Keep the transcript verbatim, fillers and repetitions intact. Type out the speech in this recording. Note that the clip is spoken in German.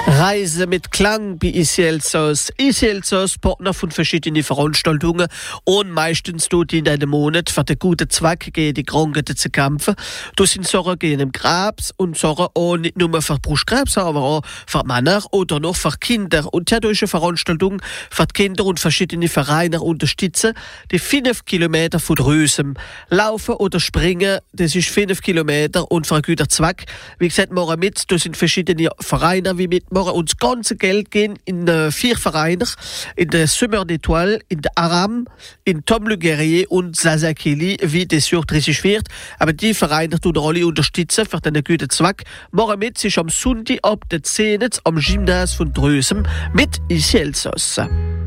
Reise mit Klang bei Easy Elsass. Easy Elsass, Partner von verschiedenen Veranstaltungen und meistens tut in einem Monat für den guten Zweck gegen die Krankheiten zu kämpfen. Du sind Sorgen gegen den Krebs und Sorgen auch nicht nur für Brustkrebs, aber auch für Männer oder noch für Kinder. Und hier durch eine Veranstaltung für die Kinder und verschiedene Vereine unterstützen, die fünf Kilometer von Rösem laufen oder springen. Das ist fünf Kilometer und für einen guten Zweck. Wie gesagt, morgen mit, da sind verschiedene Vereine wie mit. Morgen und das ganze Geld gehen in äh, vier Vereine, in der Summer d'Étoile, in der Aram, in Tom Le Guerrier und Sasakili, wie das Jahr dreißig wird. Aber die Vereine tun alle unterstützen für den guten Zweck. Morgen mit ist am Sonntag ab der zehn am Gymnase von Drösem mit Easy Elsass.